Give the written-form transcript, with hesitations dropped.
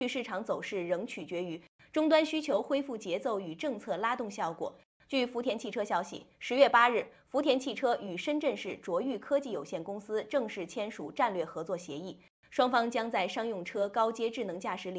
市场走势仍取决于终端需求恢复节奏与政策拉动效果。据福田汽车消息，10月8日，福田汽车与深圳市卓越科技有限公司正式签署战略合作协议，双方将在商用车高阶智能驾驶领